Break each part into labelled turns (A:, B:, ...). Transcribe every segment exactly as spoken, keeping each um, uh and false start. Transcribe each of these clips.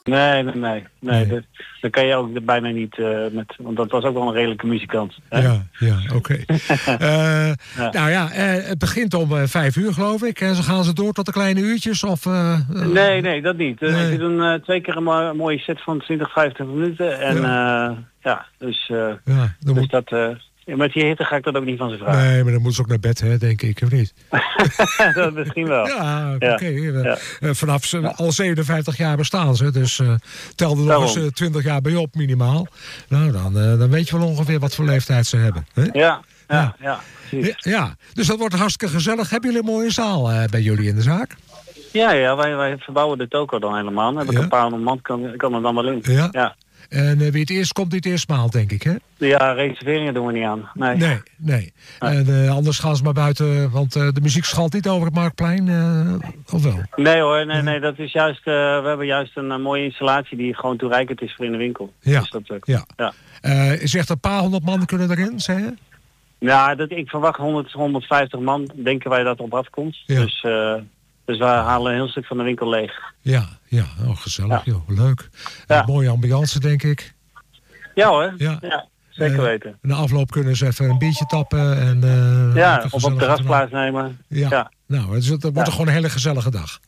A: Nee, nee, nee. nee,
B: Nee.
A: Dat, dat kan je ook bijna niet, uh, met, want dat was ook wel een redelijke muzikant. Hè?
B: Ja, ja, oké. Okay. uh,
A: ja.
B: Nou ja, uh, het begint om uh, vijf uur geloof ik. En ze gaan ze door tot de kleine uurtjes? Of, uh, uh,
A: nee, nee, dat niet. Uh,
B: nee.
A: Ze doen uh, twee keer een, mo- mooie set van twintig, vijfentwintig minuten. En ja, uh, ja dus, uh,
B: ja,
A: dus
B: moet...
A: dat... Uh, met die hitte ga ik dat ook niet van ze vragen.
B: Nee, maar dan moet ze ook naar bed, hè, denk ik, of niet?
A: Dat misschien wel.
B: Ja, oké. Okay.
A: Ja. Ja.
B: Uh, vanaf ze, ja. al zevenenvijftig jaar bestaan ze, dus uh, tel er nog eens uh, twintig jaar bij op, minimaal. Nou, dan, uh, dan weet je wel ongeveer wat voor leeftijd ze hebben. Hè?
A: Ja, ja, ja.
B: Ja. Ja, ja, dus dat wordt hartstikke gezellig. Hebben jullie een mooie zaal uh, bij jullie in de zaak?
A: Ja, ja wij, wij verbouwen de toko dan helemaal. Dan heb ik ja. een paar honderd man, kan, kan er dan wel in.
B: Ja.
A: ja.
B: En uh, wie het eerst komt, die het eerst maalt, denk ik, hè?
A: Ja, reserveringen doen we niet aan. Nee,
B: nee. nee. nee. En uh, anders gaan ze maar buiten, want uh, de muziek schalt niet over het Marktplein, uh, of wel?
A: Nee hoor, nee, nee, dat is juist, uh, we hebben juist een uh, mooie installatie die gewoon toereikend is voor in de winkel.
B: Ja,
A: dus dat, uh,
B: ja.
A: ja.
B: Uh, je zegt een paar honderd man kunnen erin, zei je?
A: Ja, dat, ik verwacht honderd, honderdvijftig man, denken wij dat op afkomt. Ja. Dus... Uh, Dus we halen een heel stuk van de winkel leeg.
B: Ja, ja, oh, gezellig, ja. joh, leuk.
A: Ja.
B: Uh, mooie ambiance, denk ik.
A: Ja hoor, ja, ja zeker uh, weten.
B: In de afloop kunnen ze even een biertje tappen. En, uh,
A: ja, of op terras plaatsnemen.
B: Ja, ja. Nou, het, het wordt ja. gewoon een hele gezellige dag.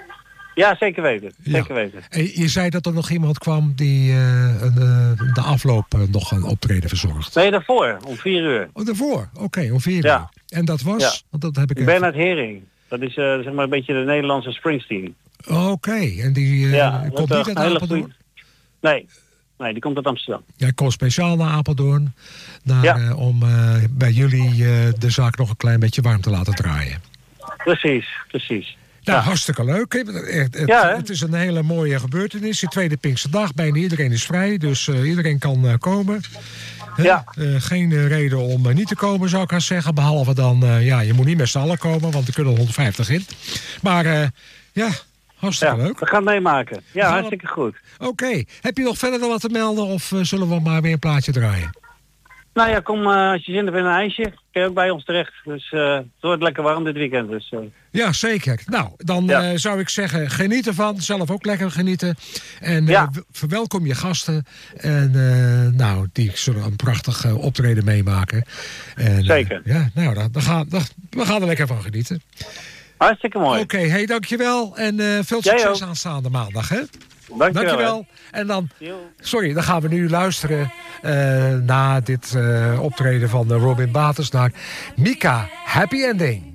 A: Ja, zeker weten. Zeker
B: ja.
A: weten.
B: En je zei dat er nog iemand kwam die uh, uh, de afloop uh, nog een optreden verzorgt.
A: Nee, daarvoor, om vier uur.
B: Oh, daarvoor? Oké, okay, om vier
A: ja.
B: uur. En dat was?
A: Ja.
B: Want dat heb ik
A: Bernard even... Hering. Dat is uh, zeg maar een beetje de Nederlandse Springsteen.
B: Oké, okay. En die uh,
A: ja,
B: komt niet uit Apeldoorn?
A: Goeie... Nee. nee, die komt uit Amsterdam.
B: Jij komt speciaal naar Apeldoorn naar,
A: ja.
B: uh, om uh, bij jullie uh, de zaak nog een klein beetje warm te laten draaien.
A: Precies, precies.
B: Nou,
A: ja.
B: hartstikke leuk. Het, het,
A: ja,
B: het is een hele mooie gebeurtenis. De tweede Pinksterdag, bijna iedereen is vrij, dus uh, iedereen kan uh, komen.
A: Ja.
B: Uh, geen uh, reden om uh, niet te komen, zou ik gaan zeggen. Behalve dan, uh, ja, je moet niet met z'n allen komen, want er kunnen honderdvijftig in. Maar uh, ja, hartstikke
A: ja,
B: leuk.
A: We gaan het meemaken. Ja, hartstikke goed.
B: Oké. Okay. Heb je nog verder nog wat te melden of uh, zullen we maar weer een plaatje draaien?
A: Nou ja, kom uh, als je zin hebt in een ijsje, kun je ook bij ons terecht. Dus uh, het wordt lekker warm dit weekend. Dus, uh.
B: Ja, zeker. Nou, dan ja. uh, zou ik zeggen, geniet ervan. Zelf ook lekker genieten. En uh,
A: ja.
B: verwelkom je gasten. En uh, nou, die zullen een prachtig uh, optreden meemaken. En,
A: zeker.
B: Uh, ja, nou, dan, dan gaan, dan, we gaan er lekker van genieten.
A: Hartstikke mooi.
B: Oké, okay, hey, dankjewel. En uh, veel succes aanstaande maandag, hè?
A: Dankjewel.
B: Dankjewel. En dan, sorry, dan gaan we nu luisteren uh, na dit uh, optreden van uh, Robin Bates naar Mika, Happy Ending.